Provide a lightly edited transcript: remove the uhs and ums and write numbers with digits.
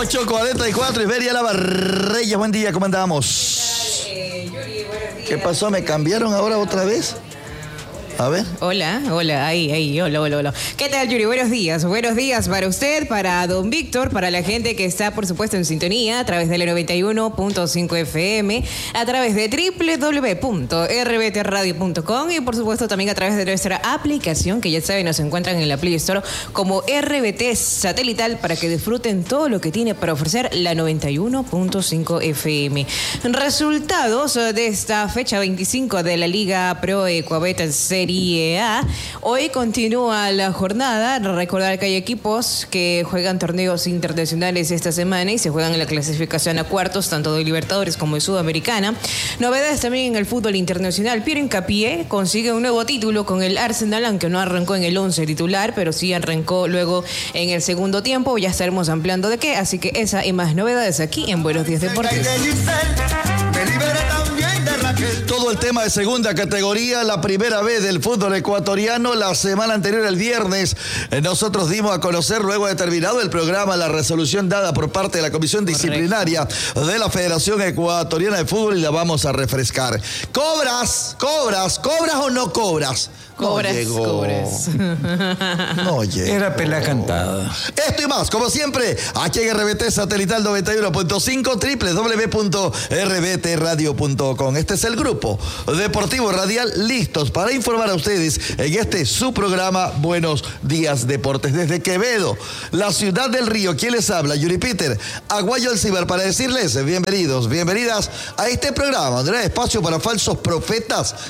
8:44, Iberia Lavarreyes, buen día, ¿cómo andamos? ¿Qué pasó? ¿Me cambiaron ahora otra vez? A ver. Hola, hola. ¿Qué tal, Yuri? Buenos días para usted, para don Víctor, para la gente que está, por supuesto, en sintonía a través del 91.5 FM, a través de www.rbtradio.com y, por supuesto, también a través de nuestra aplicación, que ya saben, nos encuentran en la Play Store como RBT Satelital para que disfruten todo lo que tiene para ofrecer la 91.5 FM. Resultados de esta fecha 25 de la Liga Pro Ecuabet Serie A. Hoy continúa la jornada. Recordar que hay equipos que juegan torneos internacionales esta semana y se juegan en la clasificación a cuartos, tanto de Libertadores como de Sudamericana. Novedades también en el fútbol internacional. Pierre Hincapié consigue un nuevo título con el Arsenal, aunque no arrancó en el 11 titular, pero sí arrancó luego en el segundo tiempo. Ya estaremos ampliando de qué, así que esa y más novedades aquí en Buenos Días Deportes. Todo el tema de segunda categoría, la primera vez del fútbol ecuatoriano. La semana anterior, el viernes, nosotros dimos a conocer, luego de terminado el programa, la resolución dada por parte de la Comisión Disciplinaria de la Federación Ecuatoriana de Fútbol, y la vamos a refrescar. ¿Cobras o no cobras? Cobras. No llegó. Era pelea cantada. Esto y más, como siempre, aquí en RBT Satelital 91.5, www.rbtradio.com. Este es el grupo deportivo radial, listos para informar a ustedes en este su programa Buenos Días Deportes. Desde Quevedo, la ciudad del Río, ¿quién les habla? Yuri Peter, Aguayo Alcibar, para decirles bienvenidas a este programa, donde no hay espacio para falsos profetas